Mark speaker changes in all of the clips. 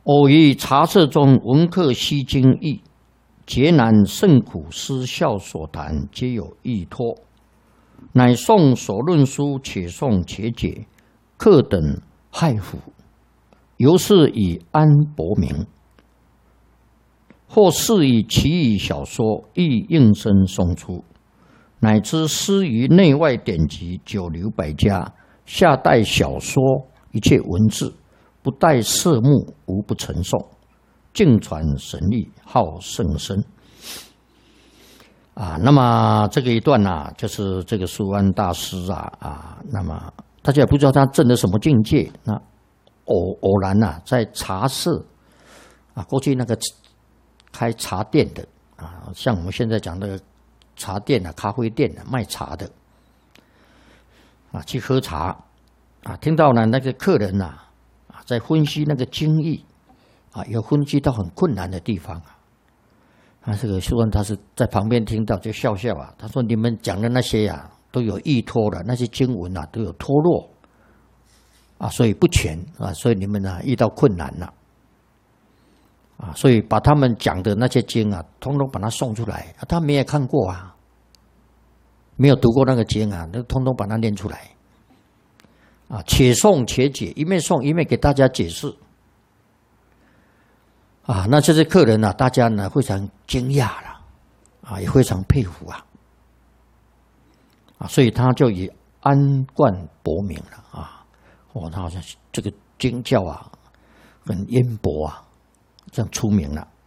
Speaker 1: 偶于茶社中闻客悉经义，劫难甚苦，思笑所谈，皆有依托。乃诵所论书，且诵且解，客等骇服，由是以安博名。或是以奇异小说，亦应声诵出，乃知诗于内外典籍，久流百家，下代小说，一切文字，不带色目，无不成诵，尽传神力，号甚深。那么这个一段就是这个苏安大师那么大家也不知道他证了什么境界。那偶然在茶社过去那个开茶店的像我们现在讲的茶店咖啡店卖茶的去喝茶听到呢那个客人在分析那个经义有分析到很困难的地方这个苏安他是在旁边听到就笑笑他说你们讲的那些都有依托的，那些经文都有脱落所以不全所以你们遇到困难了所以把他们讲的那些经通通把它诵出来他没有看过没有读过那个经都通通把它念出来且诵且解，一面诵一面给大家解释那这些客人大家呢非常惊讶了也非常佩服所以他就以安冠博名了他好像这个经教很渊博这样出名了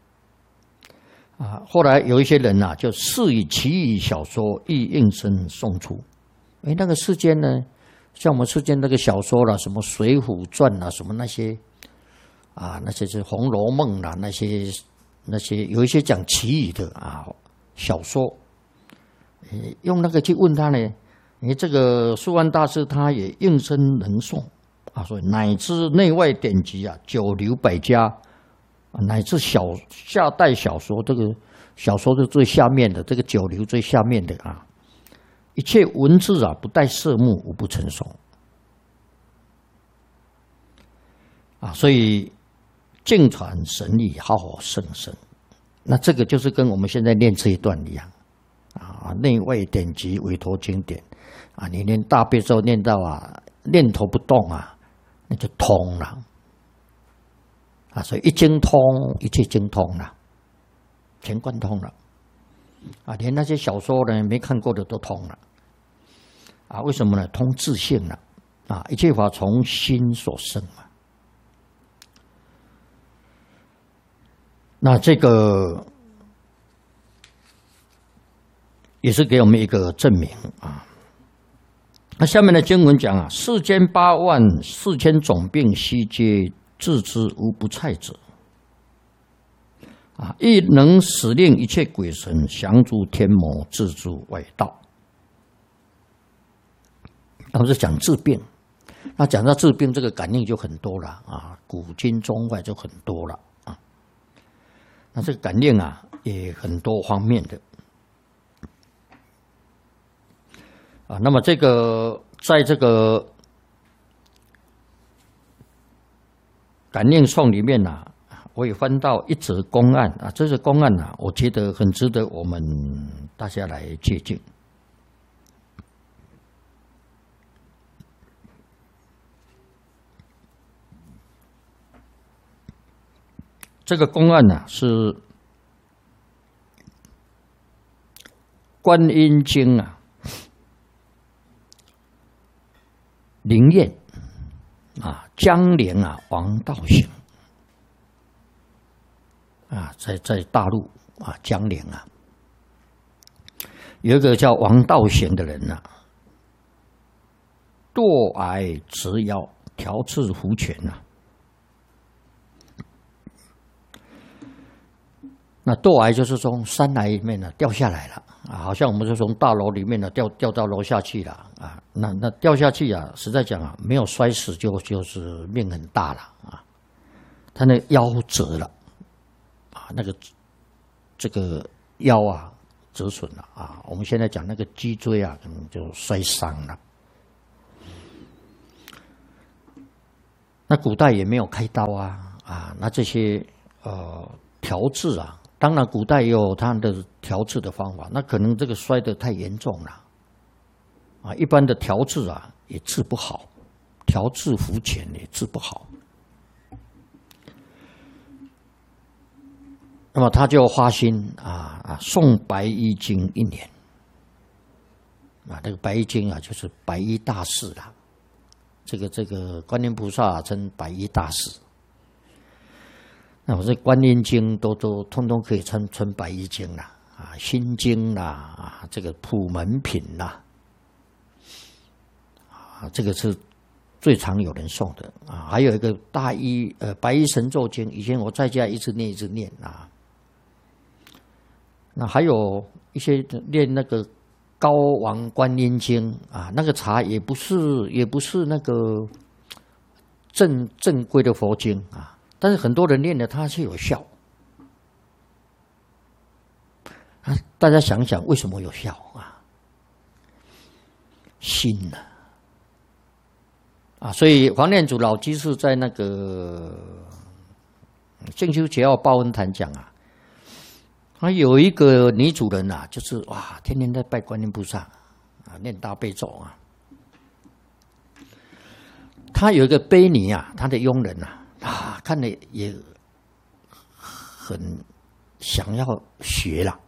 Speaker 1: 后来有一些人就试以奇异小说，亦应声诵出。那个世间呢，像我们世间那个小说什么《水浒传》什么那些那些是《红楼梦》那些有一些讲奇异的小说，用那个去问他呢，这个苏安大师他也应声能诵所以乃至内外典籍久流百家，乃至下代小说，这个小说的最下面的，这个九流最下面的一切文字不带色目，无不成诵所以尽传神力，号甚深。那这个就是跟我们现在念这一段一样内外典籍，委托经典你念大悲咒念到念头不动那就通了所以一经通，一切经通了，全贯通了连那些小说呢没看过的都通了为什么呢？通自性了一切法从心所生那这个也是给我们一个证明那下面的经文讲世间8万4千种病，悉皆治之，无不蔡者亦能使令一切鬼神降诸天魔，自诸外道。我是讲治病，那讲到治病，这个感应就很多了古今中外就很多了那这个感应也很多方面的那么这个在这个感应颂里面我也翻到一则公案这则公案我觉得很值得我们大家来借鉴。这个公案是观音经灵验江陵王道行在大陆江陵有一个叫王道行的人堕崖直腰，调刺胡拳那堕崖就是从山崖里面掉下来了好像我们就从大楼里面掉到楼下去了那掉下去实在讲没有摔死就是命很大了他那腰折了那个这个腰折损了我们现在讲那个脊椎可能就摔伤了。那古代也没有开刀啊，那这些调治啊，当然古代也有它的调治的方法，那可能这个摔得太严重了，啊，一般的调治啊也治不好，调治浮潜也治不好。那么他就花心诵白衣经1年，啊，这个白衣经啊就是白衣大士啦，这个观音菩萨称白衣大士。那我这观音经都通通可以称白衣经啦，啊，心经啦，啊，这个普门品啦，啊，这个是最常有人诵的啊。还有一个白衣神咒经，以前我在家一直念啊。那还有一些念那个高王观音经啊，那个茶也不是那个正规的佛经啊，但是很多人念了它是有效啊。大家想想为什么有效啊？心啊，所以黄念祖老居士在那个静修结要报恩坛讲啊。有一个女主人啊，就是哇，天天在拜观音菩萨啊，念大悲咒啊。她有一个婢女啊，她的佣人啊，看了也很想要学了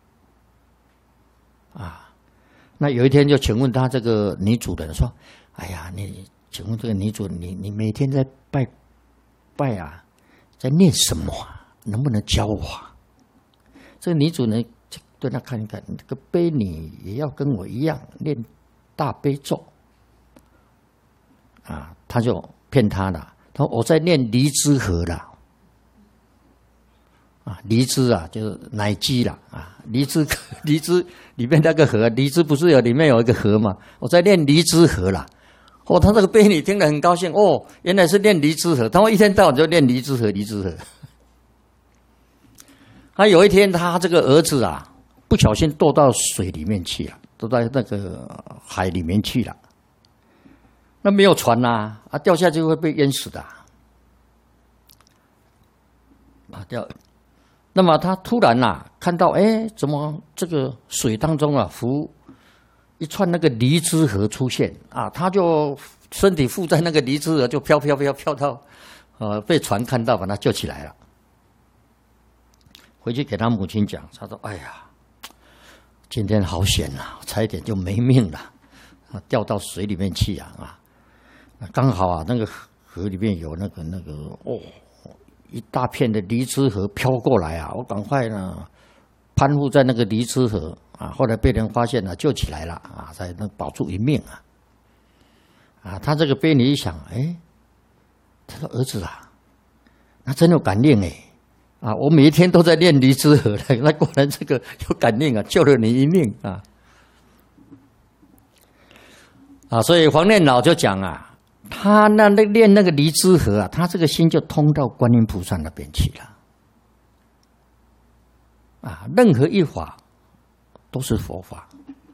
Speaker 1: 啊。那有一天就请问她这个女主人说：“哎呀，请问这个女主人，你每天在拜啊，在念什么啊？能不能教我啊？”这个女主人对他看一看，这个婢女也要跟我一样念大悲咒啊，他就骗他了。他说我在念梨枝核啦，啊，梨枝啊就是奶鸡啦啊，梨枝里面那个核，梨枝不是里面有一个核吗？我在念梨枝核啦。哦，他这个婢女听了很高兴，哦，原来是念梨枝核，他一天到晚就念梨枝核。他有一天，他这个儿子啊，不小心堕到水里面去了，堕到那个海里面去了。那没有船啊，掉下去会被淹死的啊掉。那么他突然看到，怎么这个水当中浮一串那个梨枝核出现啊？他就身体附在那个梨枝核，就飘到被船看到，把他救起来了。回去给他母亲讲，他说：“哎呀，今天好险啊，差一点就没命了，掉到水里面去啊！刚好那个河里面有那个一大片的梨枝核飘过来啊，我赶快呢攀附在那个梨枝核啊，后来被人发现了，救起来了啊，才能保住一命啊！他这个婢女一想，他说儿子啊，那真有感应啊！我每一天都在念梨枝核了，那果然这个有感应啊，救了你一命啊！所以黄念老就讲他念那个梨枝核他这个心就通到观音菩萨那边去了任何一法都是佛法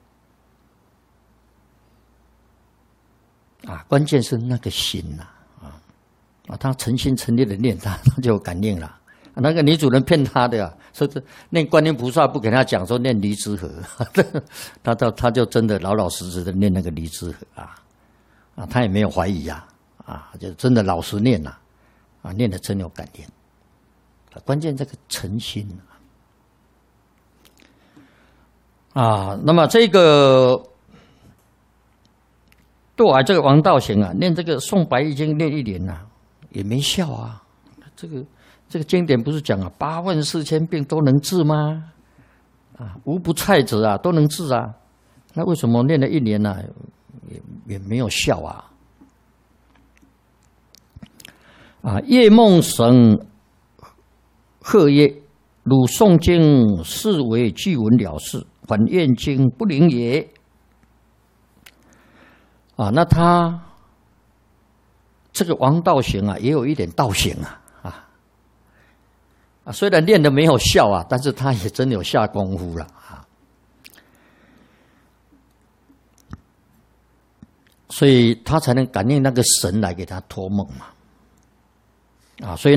Speaker 1: 关键是那个心他诚心诚意的念他就有感应了。那个女主人骗他的说是念观音菩萨不给他讲说念梨枝核，他就真的老老实实的念那个梨枝核他也没有怀疑就真的老实念念的真有感应关键这个诚心那么这个对这个王道行念这个诵白衣经念1年也没效这个经典不是讲8万4千病都能治吗？无不菜者都能治那为什么念了1年也没有效夜梦神鹤曰：“汝诵经，是为具闻了事，反验经不灵也。”那他这个王道行也有一点道行虽然练的没有效但是他也真有下功夫了所以他才能感应那个神来给他托梦嘛所以